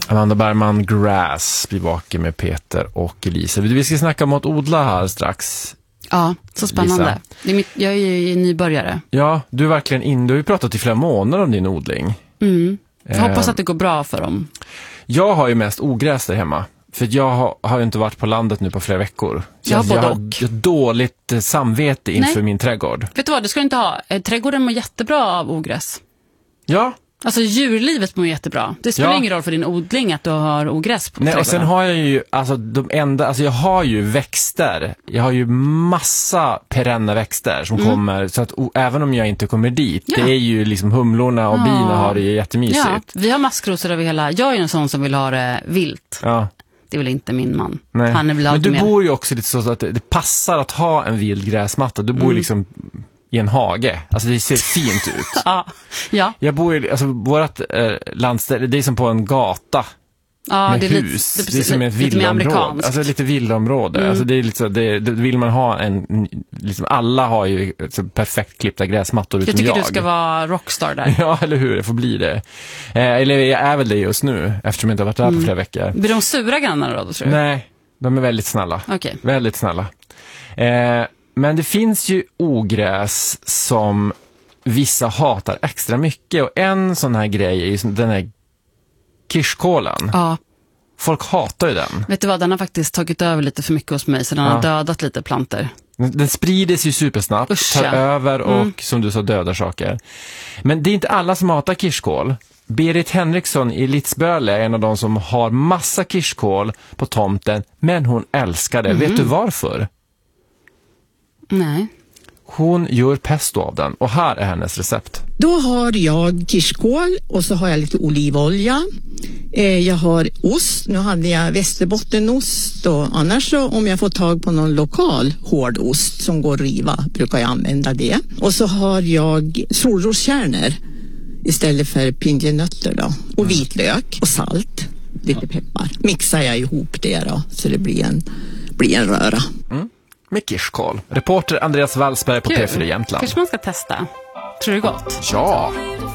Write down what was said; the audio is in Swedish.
Amanda Bergman, Grass, bivake med Peter och Elisa. Vi ska snacka om att odla här strax. Ja, så spännande. Jag är ju nybörjare. Ja, du är verkligen du har ju pratat i flera månader om din odling. Jag hoppas att det går bra för dem. Jag har ju mest ogräs där hemma. För jag har ju inte varit på landet nu på flera veckor. Så jag har dåligt samvete inför min trädgård. Vet du vad, det ska du inte ha. Trädgården mår jättebra av ogräs. Ja. Alltså djurlivet mår jättebra. Det spelar ingen roll för din odling att du har ogräs på trädgården. Och sen har jag ju, jag har ju växter. Jag har ju massa perenna växter som kommer, så att även om jag inte kommer dit, det är ju liksom humlorna och bina har det ju jättemysigt. Ja, vi har maskrosor över hela. Jag är ju en sån som vill ha det vilt. Ja. Det är väl inte min man. Nej. Han är väl alltid Men du bor ju också lite så att det passar att ha en vild gräsmatta. Du bor liksom i en hage. Alltså det ser fint ut. Ja. Jag bor ju, alltså vårt landställe, det är som på en gata. Ja, med det är hus. Det är som ett villaområde. Alltså lite villaområde. Alltså det är lite så, det vill man ha liksom alla har ju så perfekt klippta gräsmattor utom jag. Jag tycker du ska vara rockstar där. Ja, eller hur? Det får bli det. Eller jag är väl det just nu, eftersom jag inte har varit där på flera veckor. Blir de sura grannar då, tror du? Nej, de är väldigt snälla. Okay. Väldigt snälla. Men det finns ju ogräs som vissa hatar extra mycket. Och en sån här grej är ju den här kirskålen. Ja. Folk hatar ju den. Vet du vad, den har faktiskt tagit över lite för mycket hos mig, så den har dödat lite planter. Den sprider sig ju supersnabbt, tar över och som du sa dödar saker. Men det är inte alla som hatar kirskål. Berit Henriksson i Litzböle är en av de som har massa kirskål på tomten, men hon älskar det. Vet du varför? Nej. Hon gör pesto av den och här är hennes recept. Då har jag kirskål och så har jag lite olivolja. Jag har ost. Nu hade jag västerbottenost och annars så om jag får tag på någon lokal hård ost som går att riva brukar jag använda det. Och så har jag solroskärnor istället för pinjenötter då. Och vitlök och salt. Lite peppar. Mixar jag ihop det då så det blir en röra. Med kirskål. Reporter Andreas Wallsberg på P4 Jämtland. Kanske man ska testa. Tror du det är gott? Ja.